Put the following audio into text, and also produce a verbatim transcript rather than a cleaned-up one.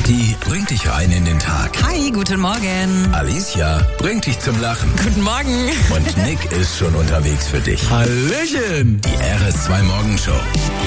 Steffi bringt dich rein in den Tag. Hi, guten Morgen. Alicia bringt dich zum Lachen. Guten Morgen. Und Nick ist schon unterwegs für dich. Hallöchen. Die R S zwei Morgenshow.